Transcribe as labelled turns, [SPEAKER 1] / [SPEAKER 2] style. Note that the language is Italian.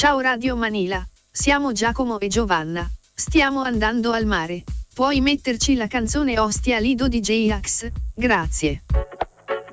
[SPEAKER 1] Ciao Radio Manila, siamo Giacomo e Giovanna, stiamo andando al mare. Puoi metterci la canzone Ostia Lido di J-Ax? Grazie.